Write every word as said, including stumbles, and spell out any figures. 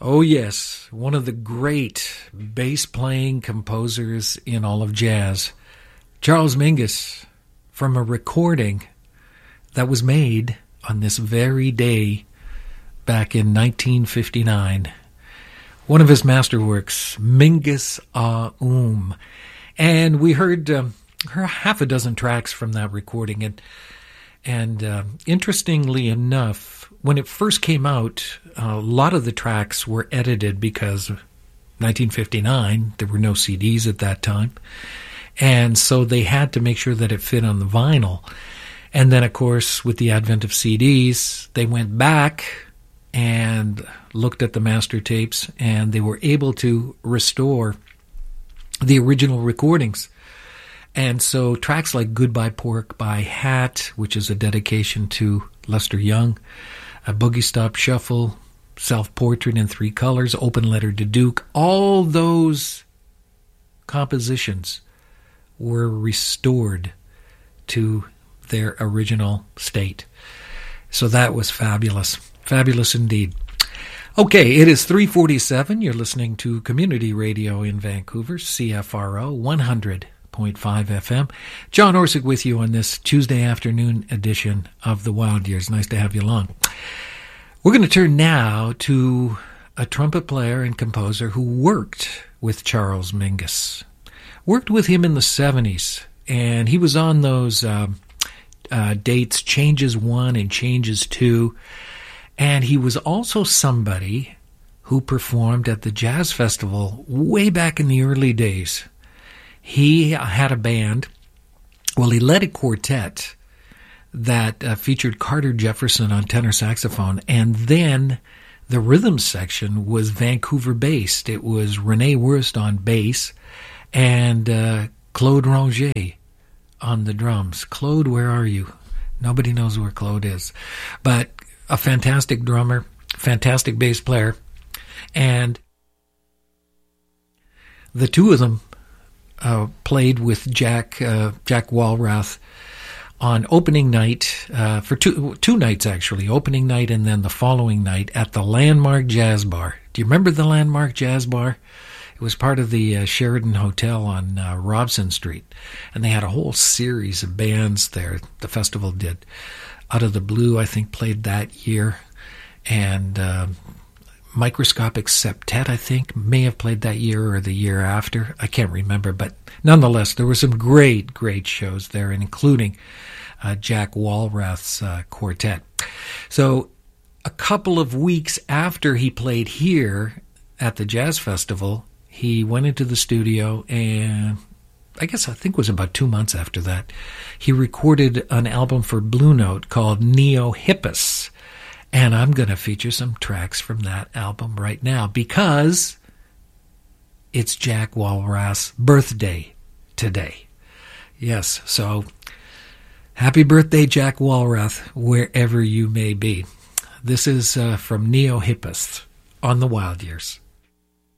Oh yes, one of the great bass-playing composers in all of jazz, Charles Mingus, from a recording that was made on this very day back in nineteen fifty-nine. One of his masterworks, Mingus Ah Um. And we heard um, half a dozen tracks from that recording. And, and uh, interestingly enough, when it first came out, a lot of the tracks were edited because nineteen fifty-nine, there were no C Ds at that time. And so they had to make sure that it fit on the vinyl. And then, of course, with the advent of C Ds, they went back and looked at the master tapes, and they were able to restore the original recordings. And so tracks like Goodbye Pork by Hat, which is a dedication to Lester Young, a Boogie Stop Shuffle, Self-Portrait in Three Colors, Open Letter to Duke, all those compositions were restored to their original state. So that was fabulous. Fabulous indeed. Okay, it is three forty-seven. You're listening to Community Radio in Vancouver, C F R O one hundred point five F M. John Orsick with you on this Tuesday afternoon edition of The Wild Years. Nice to have you along. We're going to turn now to a trumpet player and composer who worked with Charles Mingus. Worked with him in the seventies, and he was on those uh, uh, dates, Changes One and Changes Two. And he was also somebody who performed at the Jazz Festival way back in the early days. He had a band, well, he led a quartet that uh, featured Carter Jefferson on tenor saxophone, and then the rhythm section was Vancouver-based. It was René Wurst on bass and uh, Claude Rongier on the drums. Claude, where are you? Nobody knows where Claude is. But a fantastic drummer, fantastic bass player, and the two of them uh, played with Jack uh, Jack Walrath on opening night uh, for two two nights actually, opening night and then the following night at the Landmark Jazz Bar. Do you remember the Landmark Jazz Bar? It was part of the uh, Sheridan Hotel on uh, Robson Street, and they had a whole series of bands there. The festival did. Out of the Blue, I think, played that year, and uh, Microscopic Septet, I think, may have played that year or the year after. I can't remember, but nonetheless, there were some great, great shows there, including uh, Jack Walrath's uh, quartet. So a couple of weeks after he played here at the Jazz Festival, he went into the studio, and I guess I think it was about two months after that, he recorded an album for Blue Note called Neo Hippus. And I'm going to feature some tracks from that album right now because it's Jack Walrath's birthday today. Yes, so happy birthday, Jack Walrath, wherever you may be. This is uh, from Neo Hippus on The Wild Years.